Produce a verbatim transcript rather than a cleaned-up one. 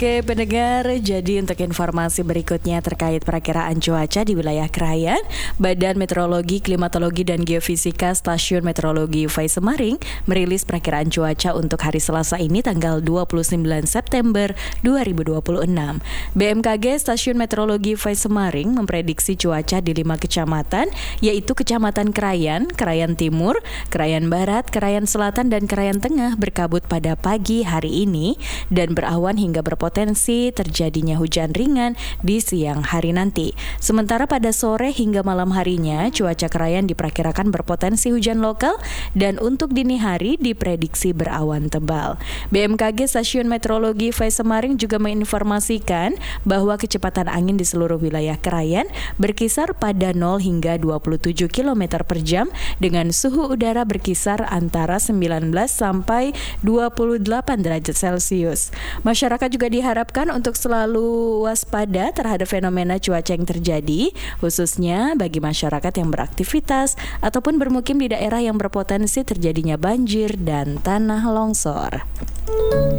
Oke pendengar, jadi untuk informasi berikutnya terkait perakiraan cuaca di wilayah Krayan, Badan Meteorologi, Klimatologi, dan Geofisika Stasiun Meteorologi U V A Semaring merilis perakiraan cuaca untuk hari Selasa ini tanggal dua puluh sembilan September dua ribu dua puluh enam. B M K G Stasiun Meteorologi U V A Semaring memprediksi cuaca di lima kecamatan, yaitu Kecamatan Krayan, Krayan Timur, Krayan Barat, Krayan Selatan, dan Krayan Tengah berkabut pada pagi hari ini dan berawan hingga berpotensi potensi terjadinya hujan ringan di siang hari nanti. Sementara pada sore hingga malam harinya, cuaca Krayan diperkirakan berpotensi hujan lokal dan untuk dini hari diprediksi berawan tebal. B M K G Stasiun Meteorologi U V A Semaring juga menginformasikan bahwa kecepatan angin di seluruh wilayah Krayan berkisar pada nol hingga dua puluh tujuh kilometer per jam dengan suhu udara berkisar antara sembilan belas sampai dua puluh delapan derajat Celcius. Masyarakat juga diharapkan untuk selalu waspada terhadap fenomena cuaca yang terjadi, khususnya bagi masyarakat yang beraktivitas ataupun bermukim di daerah yang berpotensi terjadinya banjir dan tanah longsor.